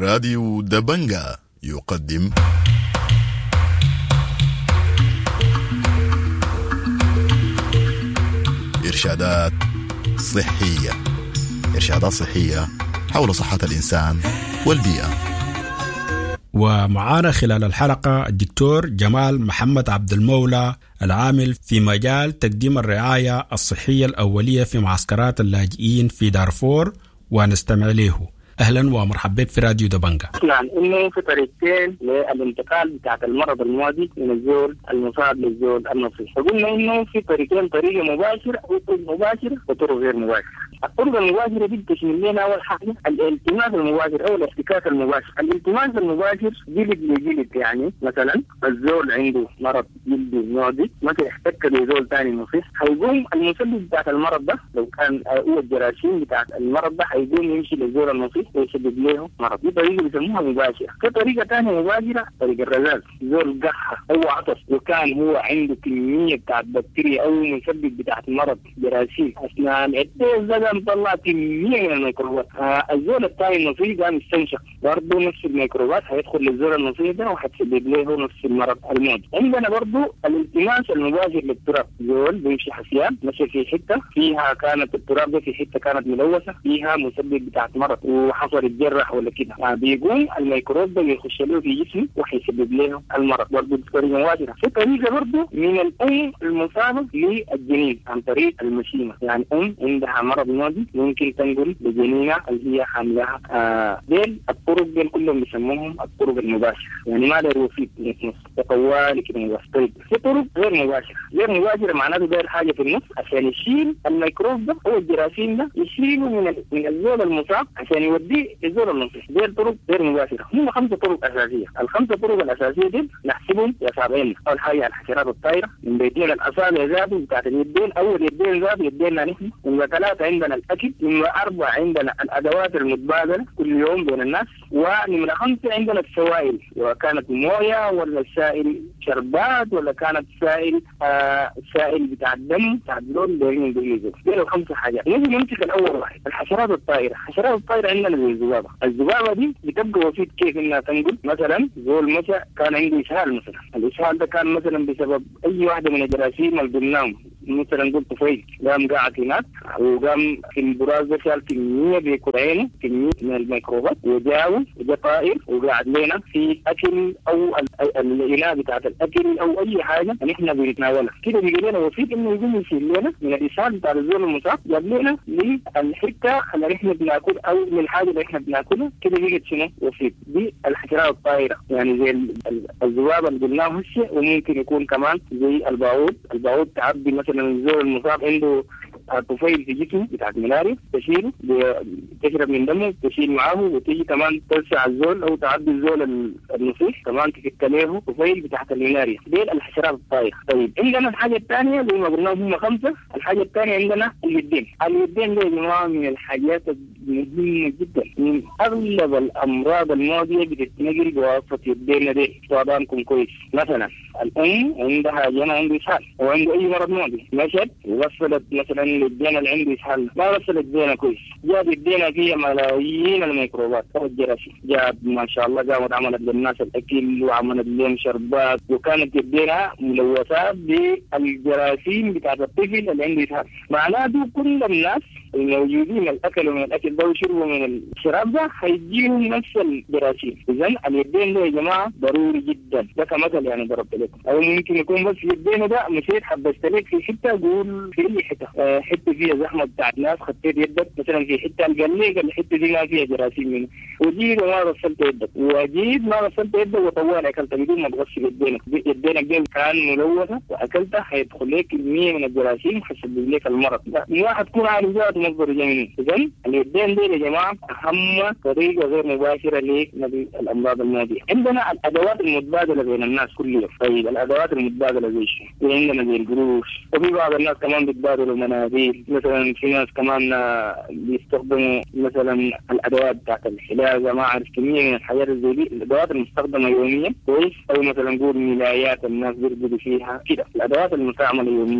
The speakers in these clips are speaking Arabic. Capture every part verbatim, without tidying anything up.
راديو دبنجا يقدم إرشادات صحية إرشادات صحية حول صحة الإنسان والبيئة. ومعانا خلال الحلقة الدكتور جمال محمد عبد المولى العامل في مجال تقديم الرعاية الصحية الأولية في معسكرات اللاجئين في دارفور، ونستمع له. أهلا ومرحبا بك في راديو دبنجا. نعم، إنه في طريقتين للانتقال بتاعت المرض المعدي من الزول المصاب للزول النصيح. فقلنا إنه في طريقين، طريقة مباشرة أو طرق مباشرة وطرق غير مباشرة. الطرق المباشرة دي بتشمل لنا أول حاجة الالتماس المباشر أو الاحتكاك المباشر. الالتماس المباشر جلد لجلد، يعني مثلا الزول عنده مرض جلدي معدي مثلا احتك بزول ثاني نصيح، هيقوم المسبب بتاعت المرض ده لو كان هو الجراثيم بتاعت المرض ده هيقوم يمشي للزول النصيح ويسبب له مرض. دي طريقة بيسموها مباشرة. في طريقة ثانية مباشرة، طريقة الرذاذ. زول قحة أو عطس وكان هو عنده كمية بتاعت بكتيريا أو مسبب بتاعت مرض جراثيم أثناء العطس ده مطلع كمية من الميكروبات. آه الزول الثاني النصيح قام يستنشق برضه نفس الميكروبات، هيدخل للزول النصيح ده وهتسبب له نفس المرض المعدي. عندنا برضه الالتماس المباشر للتراب. زول بيمشي حسيان مشي في حتة فيها كانت التراب ده في حتة كانت ملوثة فيها مسبب بتاعت مرض وحصل الجرح ولا كده، آه بيقوم الميكروب ده يخش له في جسمه وهيسبب له المرض. برضه بطريقة مباشرة. في طريقة برضه من الأم المصابة للجنين عن طريق المشيمة، يعني أم عندها مرض معدي ممكن تنقل لجنينها اللي هي حاملها. آه ديل الطرق ديل كلهم بيسموهم الطرق المباشرة، يعني ما له وسيط نص طوالي كده مباشر. طيب في طرق غير مباشرة. غير مباشرة معناته داير حاجة في النص عشان يشيل الميكروب ده أو الجراثيم ده، يشيله من من الزول المصاب عشان يوديه للزول النصيح. ديل طرق غير مباشرة. هم خمسة طرق أساسية. الخمسة طرق الأساسية دي نحسبهم بأصابعين. أول حاجة الحشرات الطايرة من بيدين الأصابع ذاته بتاعت اليدين، أول يدين ذاته يدينا نحن. نمرة ثلاثة عندنا الأكل. نمرة أربعة عندنا الأدوات المتبادلة كل يوم بين الناس. ونمرة خمسة عندنا السوائل، وكانت موية ولا سائل شربات ولا كانت سائل آه سائل بتاع الدم بتاع اللون دايرين بالإيزو. دي الخمسة حاجات. نجي نمسك الأول واحد الحشرات الطائرة. الحشرات الطائرة عندنا زي الذبابة. الذبابة دي بتبقى وسيط كيف إنها تنقل. مثلا زول مثلا كان عنده إسهال، مثلا الإسهال ده كان مثلا بسبب أي واحدة من الجراثيم اللي قلناهم، مثلا قلت طفيل قام قاعد هناك وقام في البراز ده شال كمية بيكون عينه كمية من الميكروبات وجاوز وجا طائر وقاعد لنا في أكل أو الإناء بتاعت الأكل أو أي حاجة نحن بنتناولها كده، بيجي لنا وسيط إنه يقوم يشيل لنا من الإسهال بتاع الزول المصاب جاب لنا للحتة اللي إحنا بناكل أو من الحاجة اللي إحنا بناكلها كده، بيجي شنو وسيط. دي الحشرات الطائرة، يعني زي الذبابة اللي قلناه هسه، وممكن يكون كمان زي الباعوض. الباعوض تعبي مثلا الزول المصاب عنده طفيل في جسمه بتاعت ملاريا، تشيله تشرب من دمه تشيل معاه، وتيجي كمان تلسع الزول او تعدي الزول النصيح كمان تفك له طفيل بتاعت الملاريا. دي الحشرات الطائرة. طيب عندنا الحاجة الثانية زي ما قلنا هم خمسة. الحاجة الثانية عندنا اليدين. اليدين دي يا جماعة من الحاجات المهمة جدا. من اغلب الامراض المعدية بتتنقل بواسطة يدينا دي. طبعاًكم كويس. مثلا الام عندها جنى عنده اسهال وعنده اي مرض معدي، مشت ووصلت مثلا الدينا اللي عنده اسهال ما وصلت الدينا كويس، جاب الدينا فيها ملايين الميكروبات والجراثيم، جاب ما شاء الله قامت عملت للناس الاكل وعملت لهم شربات، وكانت الدينا ملوثات بالجراثيم بتاعت الطفل اللي عنده اسهال. معناته كل الناس الموجودين الاكل من الاكل ده وشربوا من الشراب ده هيجيهم نفس الجراثيم. اذا اليدين ده يا جماعه ضروري جدا. ده كمثل يعني ضربت لكم. او ممكن يكون بس يدين ده مشيت حبست لك في حته، قول في اي حته أه حته فيها زحمه بتاعت ناس، خطيت يدك مثلا في حته القليقه الحته دي ما فيها جراثيم منه، وجيت وما غسلت يدك، وجيت ما غسلت يدك وطوال اكلت بدون ما تغسل يدينك، يدينك دي كان ملوثه واكلتها هيدخل لك كميه من الجراثيم وهيسبب لك المرض. الواحد تكون عارف ذاته مصدر جميل. اذا اليدين دي يا جماعه اهم طريقه غير مباشره لنقل الامراض المعديه. عندنا الادوات المتبادله بين الناس كل يوم. طيب الادوات المتبادله زي شو؟ عندنا زي القروش، وفي بعض الناس كمان بيتبادلوا مناديل، مثلا في ناس كمان بيستخدموا مثلا الادوات بتاعت الحلاقه، ما اعرف كميه من الحاجات زي دي، الادوات المستخدمه يوميا كويس، او مثلا نقول ملايات الناس بيرقدوا فيها كده، الادوات المستعمله يوميا.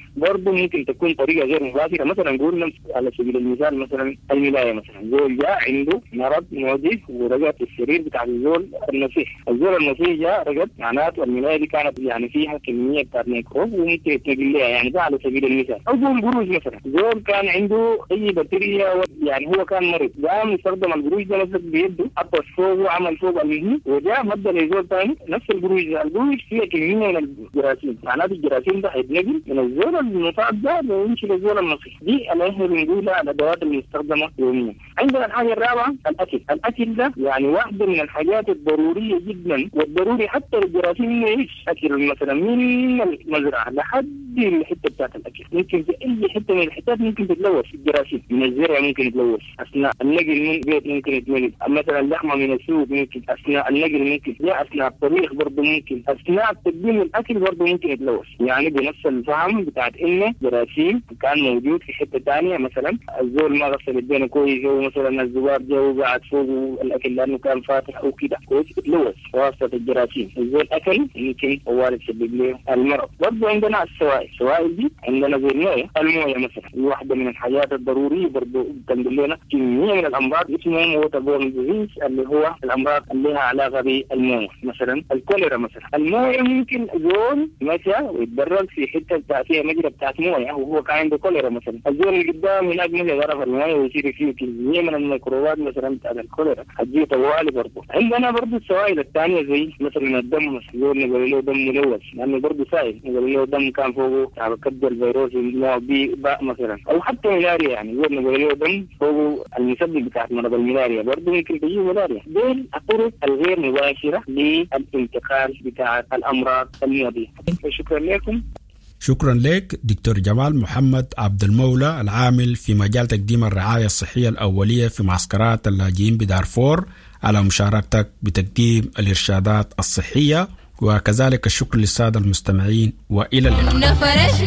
برضه ممكن تكون طريقة غير مباشرة. مثلا نقول على سبيل المثال مثلا الملاية، مثلا زول جاء عنده مرض معدي ورقد في السرير بتاع الزول النصيح، الزول النصيح جاء رقد، معناته الملاية دي كانت يعني فيها كمية بتاعت ميكروب وممكن يتنقل لها، يعني ده على سبيل المثال. أو زول القروش مثلا، زول كان عنده أي بكتيريا يعني هو كان مريض، قام استخدم القروش ده مسك بيده حطه فوق وعمل فوق المهم وجاء مدى لزول ثاني نفس القروش ده، القروش فيها كمية من الجراثيم، معناته الجراثيم ده هيتنقل من الزول المصاب ده ويمشي للزول النصيح. دي اللي احنا بنقولها الأدوات المستخدمة يوميا. عندنا الحاجة الرابعة الأكل. الأكل ده يعني واحدة من الحاجات الضرورية جدا، والضروري حتى الجراثيم إنه يعيش. أكل مثلا من المزرعة لحد الحتة بتاعت الأكل، ممكن في أي حتة من الحتات ممكن تتلوث الجراثيم. من الزرع ممكن يتلوث أثناء النقل من البيت، ممكن يتنقل مثلا اللحمة من السوق، ممكن أثناء النقل ممكن، يا أثناء الطبيخ برضه ممكن، أثناء تقديم الأكل برضه ممكن يتلوث. يعني بنفس الفهم بتاعت إنه جراثيم كان موجود في حتة ثانية، مثلا الزول ما غسل يدينه كويس، أو مثلا الذباب جاء وقعد فوق الأكل لأنه كان فاتح أو كده كويس، يتلوث واسطة الجراثيم. الزول أكل يمكن وارد يسبب له المرض. برضه عندنا السوائل، السوائل دي عندنا زي المويه، المويه مثلا واحدة من الحاجات الضرورية برضه تنقل لنا كمية من الأمراض اسمهم ووتربورن ديزيز، اللي هو الأمراض اللي لها علاقة بالمويه. مثلا الكوليرا مثلا، المويه ممكن زول مشى ويتدرج في حتة فيها مجرى بتاعت مويه وهو كان عنده كوليرا مثلا، الزول اللي قدام هناك مشى غرف المويه ويصير فيه كمية من الميكروبات مثلا بتاعت الكوليرا هتجيه طوالي. برضه عندنا برضه السوائل الثانية زي مثلا الدم، مثلا زول نقول له دم ملوث لأنه برضه سائل، نقول له دم كان فوقه على قد الفيروس نوع بي باء مثلا، أو حتى ملاريا، يعني زول نقول له دم فوقه المسبب بتاعت مرض الملاريا برضه ممكن تجيه ملاريا. دول الطرق الغير مباشرة للانتقال بتاع الأمراض المعدية. شكرا لكم. شكرا لك دكتور جمال محمد عبد المولى، العامل في مجال تقديم الرعاية الصحية الأولية في معسكرات اللاجئين بدارفور، على مشاركتك بتقديم الإرشادات الصحية، وكذلك الشكر للسادة المستمعين، وإلى اللقاء.